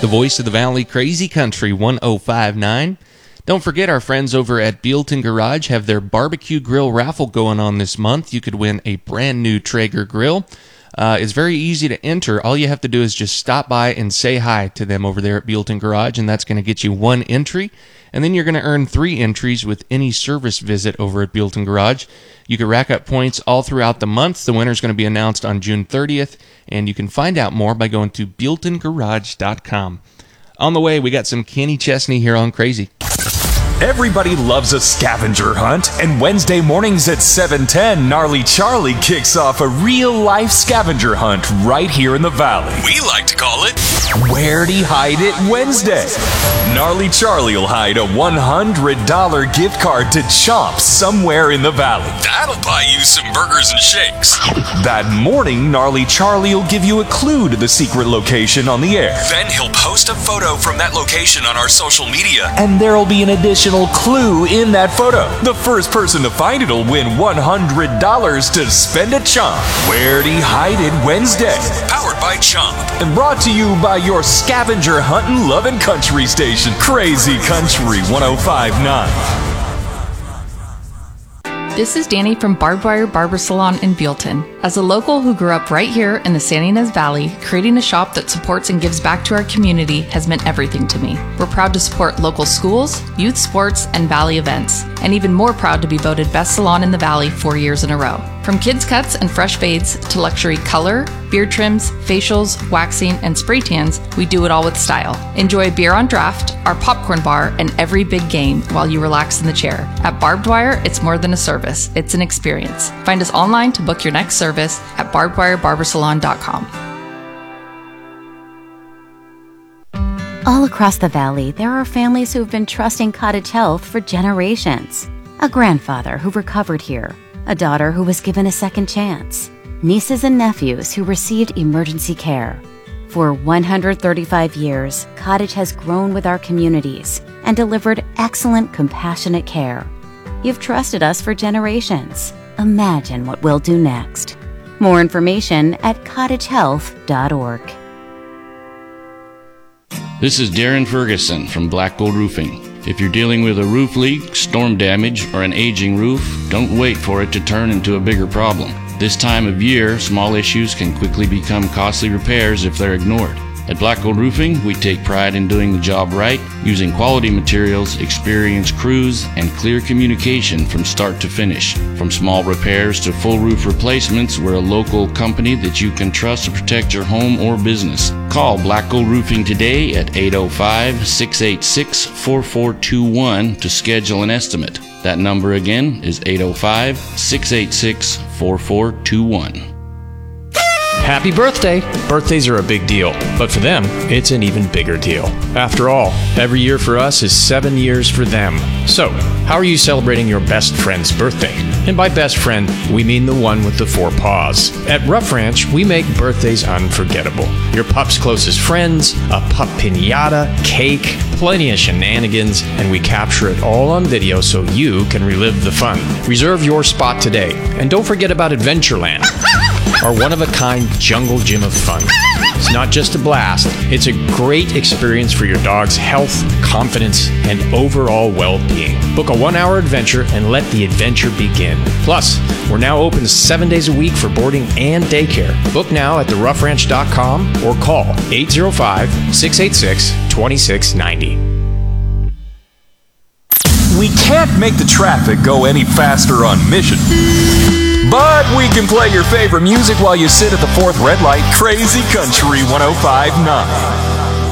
the voice of the Valley, Crazy Country 105.9. Don't forget, our friends over at Bealton Garage have their barbecue grill raffle going on this month. You could win a brand new Traeger grill. It's very easy to enter. All you have to do is just stop by and say hi to them over there at Bealton Garage, and that's going to get you one entry. And then you're going to earn 3 entries with any service visit over at Bealton Garage. You can rack up points all throughout the month. The winner is going to be announced on June 30th, and you can find out more by going to BealtonGarage.com. On the way, we got some Kenny Chesney here on Crazy. Everybody loves a scavenger hunt, and Wednesday mornings at 7:10, Gnarly Charlie kicks off a real-life scavenger hunt right here in the Valley. We like to call it Where'd He Hide It Wednesday? Gnarly Charlie will hide a $100 gift card to Chomp somewhere in the Valley. That'll buy you some burgers and shakes. That morning, Gnarly Charlie will give you a clue to the secret location on the air. Then he'll post a photo from that location on our social media. And there'll be an additional clue in that photo. The first person to find it will win $100 to spend at Chomp. Where'd He Hide It Wednesday? Powered by Chomp. And brought to you by your scavenger hunting loving country station, Crazy Country 105.9. This is Danny from Barbed Wire Barber Salon in Bealton. As a local who grew up right here in the San Ynez Valley, creating a shop that supports and gives back to our community has meant everything to me. We're proud to support local schools, youth sports, and Valley events, and even more proud to be voted Best Salon in the Valley 4 years in a row. From kids cuts and fresh fades to luxury color, beard trims, facials, waxing, and spray tans, we do it all with style. Enjoy beer on draft, our popcorn bar, and every big game while you relax in the chair. At Barbed Wire, it's more than a service, it's an experience. Find us online to book your next service at barbedwirebarbersalon.com. All across the Valley, there are families who have been trusting Cottage Health for generations. A grandfather who recovered here, a daughter who was given a second chance, nieces and nephews who received emergency care. For 135 years, Cottage has grown with our communities and delivered excellent, compassionate care. You've trusted us for generations. Imagine what we'll do next. More information at cottagehealth.org. This is Darren Ferguson from Black Gold Roofing. If you're dealing with a roof leak, storm damage, or an aging roof, don't wait for it to turn into a bigger problem. This time of year, small issues can quickly become costly repairs if they're ignored. At Black Gold Roofing, we take pride in doing the job right, using quality materials, experienced crews, and clear communication from start to finish. From small repairs to full roof replacements, we're a local company that you can trust to protect your home or business. Call Black Gold Roofing today at 805-686-4421 to schedule an estimate. That number again is 805-686-4421. Happy birthday! Birthdays are a big deal, but for them, it's an even bigger deal. After all, every year for us is 7 years for them. So, how are you celebrating your best friend's birthday? And by best friend, we mean the one with the 4 paws. At Rough Ranch, we make birthdays unforgettable. Your pup's closest friends, a pup piñata, cake, plenty of shenanigans, and we capture it all on video so you can relive the fun. Reserve your spot today, and don't forget about Adventureland, our one-of-a-kind jungle gym of fun. It's not just a blast, it's a great experience for your dog's health, confidence, and overall well-being. Book a 1-hour adventure and let the adventure begin. Plus, we're now open 7 days a week for boarding and daycare. Book now at theroughranch.com or call 805-686-2690. We can't make the traffic go any faster on Mission, but we can play your favorite music while you sit at the 4th red light, Crazy Country 105.9.